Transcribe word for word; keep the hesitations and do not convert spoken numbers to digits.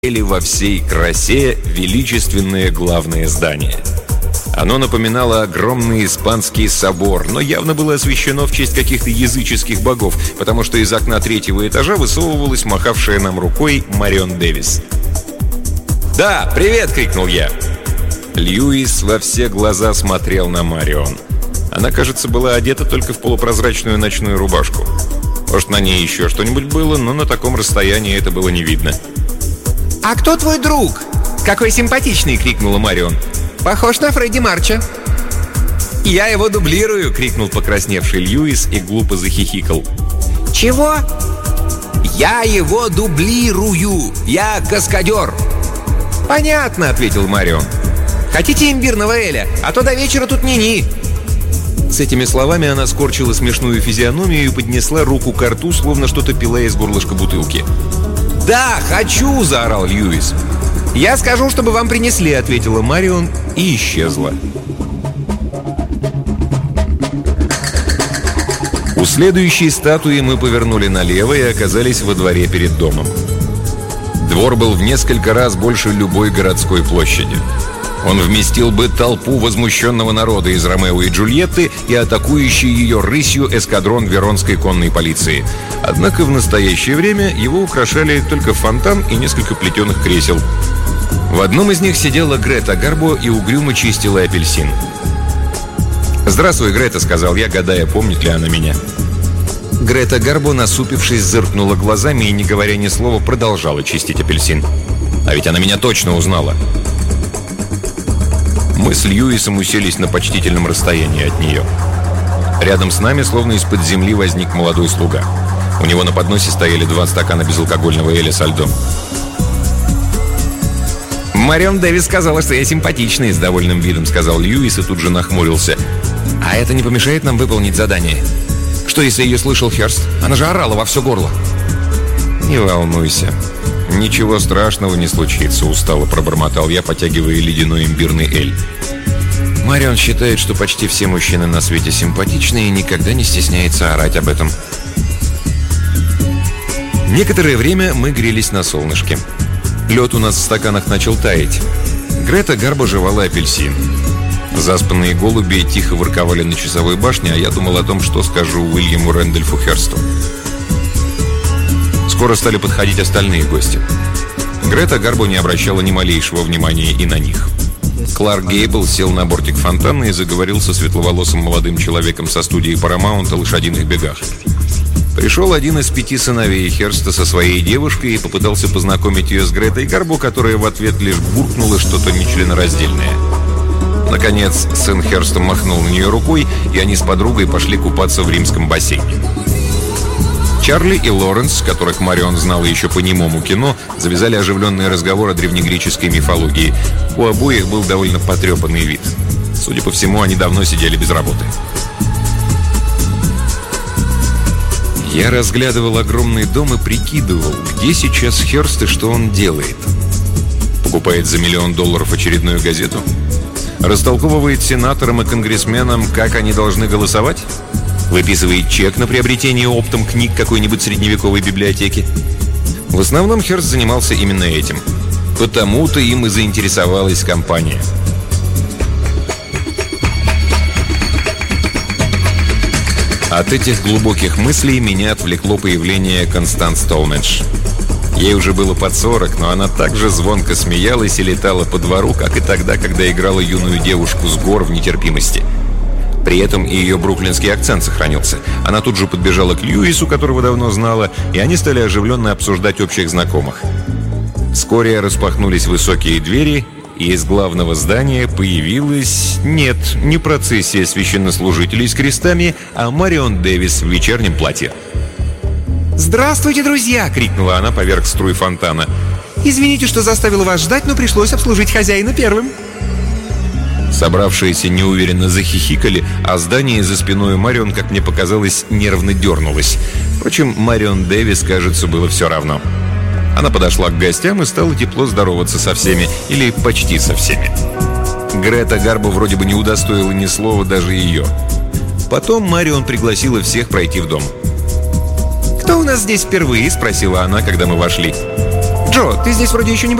или во всей красе величественное главное здание. Оно напоминало огромный испанский собор, но явно было освящено в честь каких-то языческих богов, потому что из окна третьего этажа высовывалась махавшая нам рукой Марион Дэвис. «Да, привет!» — крикнул я. Льюис во все глаза смотрел на Марион. Она, кажется, была одета только в полупрозрачную ночную рубашку. Может, на ней еще что-нибудь было, но на таком расстоянии это было не видно. «А кто твой друг? Какой симпатичный!» — крикнула Марион. «Похож на Фредди Марча». «Я его дублирую!» — крикнул покрасневший Льюис и глупо захихикал. «Чего?» «Я его дублирую! Я каскадер!» «Понятно!» — ответил Марион. «Хотите имбирного эля? А то до вечера тут ни-ни!» С этими словами она скорчила смешную физиономию и поднесла руку к рту, словно что-то пила из горлышка бутылки. «Да, хочу!» — заорал Льюис. «Я скажу, чтобы вам принесли», — ответила Марион и исчезла. У следующей статуи мы повернули налево и оказались во дворе перед домом. Двор был в несколько раз больше любой городской площади. Он вместил бы толпу возмущенного народа из Ромео и Джульетты и атакующий ее рысью эскадрон Веронской конной полиции. Однако в настоящее время его украшали только фонтан и несколько плетеных кресел. В одном из них сидела Грета Гарбо и угрюмо чистила апельсин. «Здравствуй, Грета», — сказал я, гадая, помнит ли она меня. Грета Гарбо, насупившись, зыркнула глазами и, не говоря ни слова, продолжала чистить апельсин. А ведь она меня точно узнала. Мы с Льюисом уселись на почтительном расстоянии от нее. Рядом с нами, словно из-под земли, возник молодой слуга. У него на подносе стояли два стакана безалкогольного эля со льдом. «Марион Дэвис сказала, что я симпатичный», — с довольным видом сказал Льюис и тут же нахмурился. «А это не помешает нам выполнить задание? Что, если ее слышал Хёрст? Она же орала во все горло». «Не волнуйся. Ничего страшного не случится», — устало пробормотал я, потягивая ледяной имбирный эль. Марион считает, что почти все мужчины на свете симпатичны и никогда не стесняется орать об этом. Некоторое время мы грелись на солнышке. Лед у нас в стаканах начал таять. Грета Гарбо жевала апельсин. Заспанные голуби тихо ворковали на часовой башне, а я думал о том, что скажу Уильяму Рэндольфу Хёрсту. Скоро стали подходить остальные гости. Грета Гарбо не обращала ни малейшего внимания и на них. Кларк Гейбл сел на бортик фонтана и заговорил со светловолосым молодым человеком со студии Paramount о лошадиных бегах. Пришел один из пяти сыновей Хёрста со своей девушкой и попытался познакомить ее с Гретой Гарбо, которая в ответ лишь буркнула что-то нечленораздельное. Наконец, сын Хёрста махнул на нее рукой, и они с подругой пошли купаться в римском бассейне. Чарли и Лоренс, которых Марион знала еще по немому кино, завязали оживленный разговор о древнегреческой мифологии. У обоих был довольно потрепанный вид. Судя по всему, они давно сидели без работы. Я разглядывал огромный дом и прикидывал, где сейчас Хёрст и что он делает. Покупает за миллион долларов очередную газету? Растолковывает сенаторам и конгрессменам, как они должны голосовать? Выписывает чек на приобретение оптом книг какой-нибудь средневековой библиотеки? В основном Хёрст занимался именно этим. Потому-то им и заинтересовалась компания. От этих глубоких мыслей меня отвлекло появление Констанс Толмедж. Ей уже было под сорок, но она так же звонко смеялась и летала по двору, как и тогда, когда играла юную девушку с гор в нетерпимости. При этом и ее бруклинский акцент сохранился. Она тут же подбежала к Льюису, которого давно знала, и они стали оживленно обсуждать общих знакомых. Вскоре распахнулись высокие двери, и из главного здания появилась... Нет, не процессия священнослужителей с крестами, а Марион Дэвис в вечернем платье. «Здравствуйте, друзья!» — крикнула она поверх струй фонтана. «Извините, что заставила вас ждать, но пришлось обслужить хозяина первым». Собравшиеся неуверенно захихикали, а здание за спиной Марион, как мне показалось, нервно дернулось. Впрочем, Марион Дэвис, кажется, было все равно. Она подошла к гостям и стала тепло здороваться со всеми, или почти со всеми. Грета Гарбо вроде бы не удостоила ни слова даже ее. Потом Марион пригласила всех пройти в дом. «Кто у нас здесь впервые?» — спросила она, когда мы вошли. Джо, ты здесь вроде еще не